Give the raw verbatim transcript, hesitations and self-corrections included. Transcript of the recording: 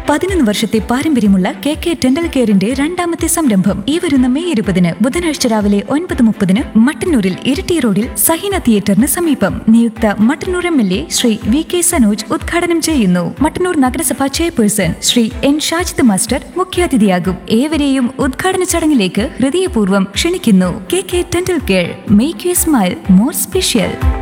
പതിനൊന്ന് വർഷത്തെ പാരമ്പര്യമുള്ള കെ കെ ഡെന്റൽ കെയറിന്റെ രണ്ടാമത്തെ സംരംഭം ഈ വരുന്ന മെയ് ഇരുപതിന് ബുധനാഴ്ച രാവിലെ ഒൻപത് മുപ്പതിന് മട്ടന്നൂരിൽ ഇരിട്ടി റോഡിൽ സഹീന തിയേറ്ററിന് സമീപം. നിയുക്ത Mattannur M L A Shri V K Sanoj ഉദ്ഘാടനം ചെയ്യുന്നു. മട്ടന്നൂർ നഗരസഭാ chairperson Shri N Shajid master മുഖ്യാതിഥിയാകും. ഏവരെയും ഉദ്ഘാടന ചടങ്ങിലേക്ക് ഹൃദയപൂർവ്വം ക്ഷണിക്കുന്നു. K K dental care, make you smile more special.